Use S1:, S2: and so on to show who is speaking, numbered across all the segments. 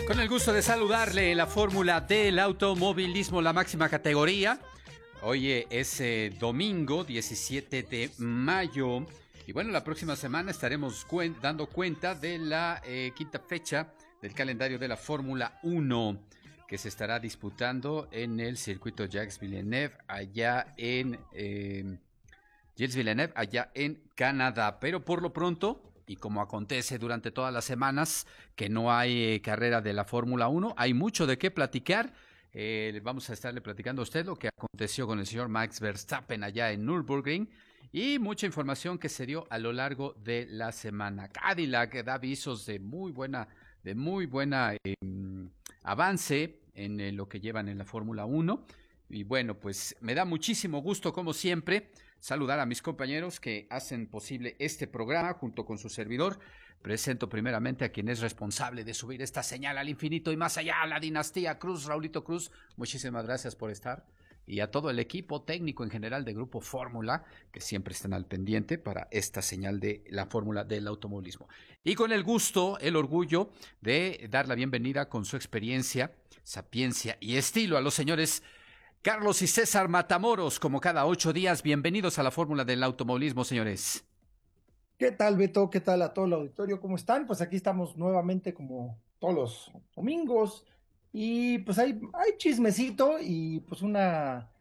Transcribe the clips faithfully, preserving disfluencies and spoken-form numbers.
S1: Con el gusto de saludarle en la fórmula del automovilismo, la máxima categoría. Hoy es eh, domingo diecisiete de mayo. Y bueno, la próxima semana estaremos cuen- dando cuenta de la eh, quinta fecha del calendario de la Fórmula uno, que se estará disputando en el circuito Jacques Villeneuve, allá en eh, Gilles Villeneuve, allá en Canadá. Pero por lo pronto, y como acontece durante todas las semanas que no hay eh, carrera de la Fórmula uno, hay mucho de qué platicar. Eh, vamos a estarle platicando a usted lo que aconteció con el señor Max Verstappen allá en Nürburgring y mucha información que se dio a lo largo de la semana. Cadillac da avisos de muy buena, de muy buena eh, avance en eh, lo que llevan en la Fórmula uno. Y bueno, pues me da muchísimo gusto, como siempre, saludar a mis compañeros que hacen posible este programa junto con su servidor. Presento primeramente a quien es responsable de subir esta señal al infinito y más allá, la dinastía Cruz, Raulito Cruz. Muchísimas gracias por estar. Y a todo el equipo técnico en general de Grupo Fórmula, que siempre están al pendiente para esta señal de la fórmula del automovilismo. Y con el gusto, el orgullo de dar la bienvenida con su experiencia, sapiencia y estilo a los señores Carlos y César Matamoros, como cada ocho días. Bienvenidos a la fórmula del automovilismo, señores.
S2: ¿Qué tal, Beto? ¿Qué tal a todo el auditorio? ¿Cómo están? Pues aquí estamos nuevamente como todos los domingos y pues hay, hay chismecito y pues una,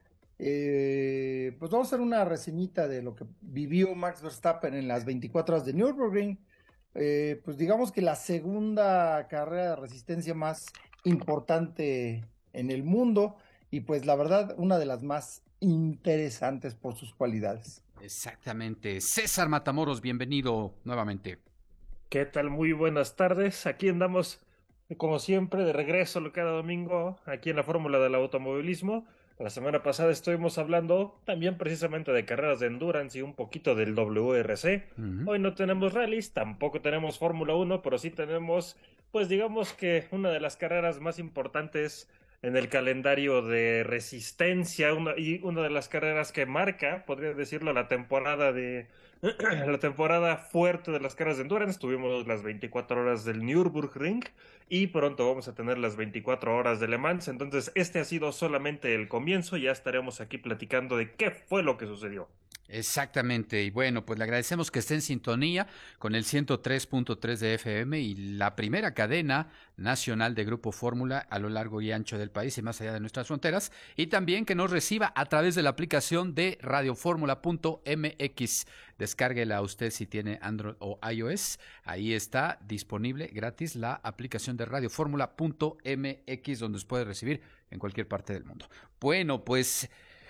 S2: eh, pues vamos a hacer una reseñita de lo que vivió Max Verstappen en las veinticuatro horas de Nürburgring. Eh, pues digamos que la segunda carrera de resistencia más importante en el mundo y pues la verdad una de las más interesantes por sus cualidades.
S1: Exactamente. César Matamoros, bienvenido nuevamente.
S3: ¿Qué tal? Muy buenas tardes. Aquí andamos, como siempre, de regreso cada domingo aquí en la Fórmula del Automovilismo. La semana pasada estuvimos hablando también precisamente de carreras de endurance y un poquito del W R C.
S1: Uh-huh.
S3: Hoy no tenemos rallies, tampoco tenemos Fórmula uno, pero sí tenemos, pues digamos que una de las carreras más importantes en el calendario de resistencia una, y una de las carreras que marca, podría decirlo, la temporada de la temporada fuerte de las carreras de endurance. Tuvimos las veinticuatro horas del Nürburgring y pronto vamos a tener las veinticuatro horas de Le Mans. Entonces este ha sido solamente el comienzo, ya estaremos aquí platicando de qué fue lo que sucedió.
S1: Exactamente, y bueno, pues le agradecemos que esté en sintonía con el ciento tres punto tres de F M y la primera cadena nacional de Grupo Fórmula a lo largo y ancho del país y más allá de nuestras fronteras, y también que nos reciba a través de la aplicación de radioformula punto m x. Descárguela usted si tiene Android o iOS, ahí está disponible gratis la aplicación de radioformula punto m x, donde nos puede recibir en cualquier parte del mundo. Bueno, pues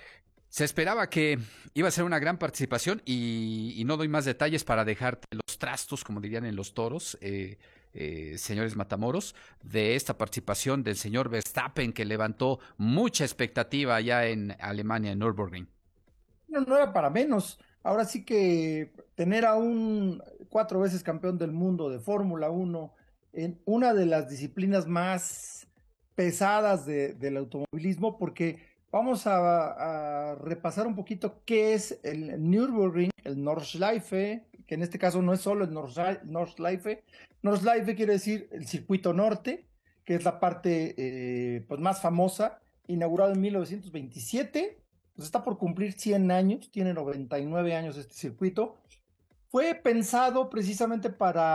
S1: se esperaba que iba a ser una gran participación y, y no doy más detalles para dejarte los trastos, como dirían en los toros, eh, eh, señores Matamoros, de esta participación del señor Verstappen, que levantó mucha expectativa allá en Alemania, en Nürburgring.
S2: No, no era para menos. Ahora sí que tener a un cuatro veces campeón del mundo de Fórmula uno en una de las disciplinas más pesadas de- del automovilismo, porque vamos a, a repasar un poquito qué es el Nürburgring, el Nordschleife, que en este caso no es solo el Nordschlei- Nordschleife. Nordschleife quiere decir el circuito norte, que es la parte eh, pues más famosa, inaugurado en mil novecientos veintisiete. Pues está por cumplir cien años, tiene noventa y nueve años este circuito. Fue pensado precisamente para